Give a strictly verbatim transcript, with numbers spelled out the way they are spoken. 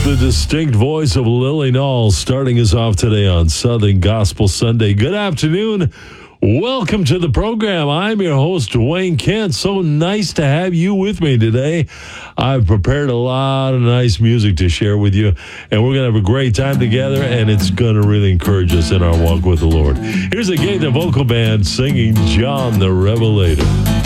the distinct voice of Lily Knoll starting us off today on Southern Gospel Sunday. Good afternoon. Welcome to the program. I'm your host, Dwayne Kent. So nice to have you with me today. I've prepared a lot of nice music to share with you, and we're going to have a great time together, and it's going to really encourage us in our walk with the Lord. Here's again the vocal band singing John the Revelator.